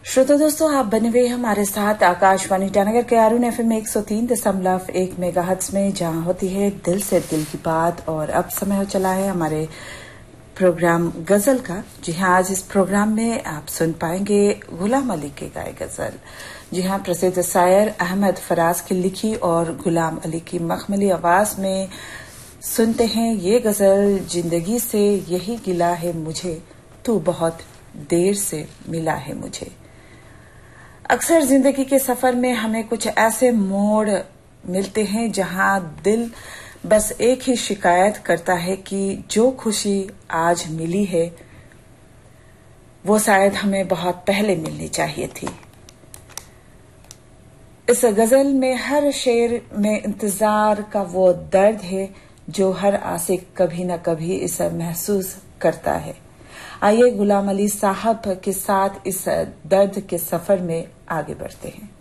श्रोता दोस्तों, आप बने हुए हमारे साथ आकाशवाणी ईटानगर के अरुण FM 103.1 मेगाहर्ट्ज में, जहां होती है दिल से दिल की बात। और अब समय हो चला है हमारे प्रोग्राम गजल का। जी हां, आज इस प्रोग्राम में आप सुन पाएंगे गुलाम अली के गाए गजल। जी हां, प्रसिद्ध शायर अहमद फराज की लिखी और गुलाम अली की मखमली आवाज में सुनते हैं ये गजल। जिंदगी से यही गिला है मुझे, तू बहुत देर से मिला है मुझे। अक्सर जिंदगी के सफर में हमें कुछ ऐसे मोड़ मिलते हैं जहां दिल बस एक ही शिकायत करता है कि जो खुशी आज मिली है वो शायद हमें बहुत पहले मिलनी चाहिए थी। इस गजल में हर शेर में इंतजार का वो दर्द है जो हर आशिक कभी न कभी इसे महसूस करता है। आइए गुलाम अली साहब के साथ इस दर्द के सफर में आगे बढ़ते हैं।